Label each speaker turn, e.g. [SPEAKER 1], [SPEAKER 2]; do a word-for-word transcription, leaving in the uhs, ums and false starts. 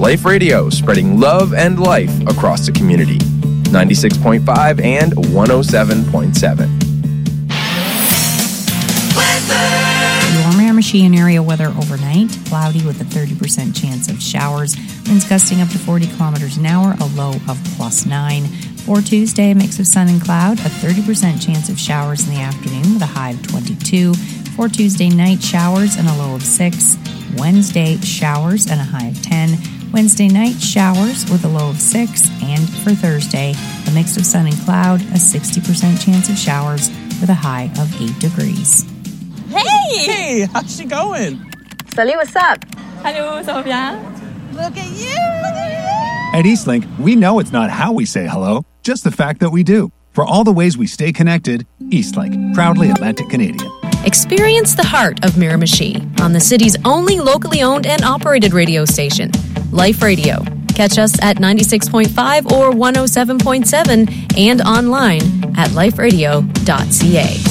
[SPEAKER 1] Life Radio, spreading love and life across the community. ninety-six point five and one oh seven point seven.
[SPEAKER 2] Your Miramichi and area weather overnight. Cloudy with a thirty percent chance of showers. Winds gusting up to forty kilometers an hour, a low of plus nine. For Tuesday, a mix of sun and cloud, a thirty percent chance of showers in the afternoon with a high of twenty-two. For Tuesday night, showers and a low of six. Wednesday, showers and a high of ten. Wednesday night, showers with a low of six. And for Thursday, a mix of sun and cloud, a sixty percent chance of showers with a high of eight degrees.
[SPEAKER 3] Hey! Hey, how's she going?
[SPEAKER 4] Salut, what's up?
[SPEAKER 5] Hello, ça va bien?
[SPEAKER 3] Look at you! Look at you!
[SPEAKER 6] At Eastlink, we know it's not how we say hello, just the fact that we do. For all the ways we stay connected, Eastlink, proudly Atlantic Canadian.
[SPEAKER 7] Experience the heart of Miramichi on the city's only locally owned and operated radio station, Life Radio. Catch us at ninety-six point five or one oh seven point seven and online at life radio dot c a.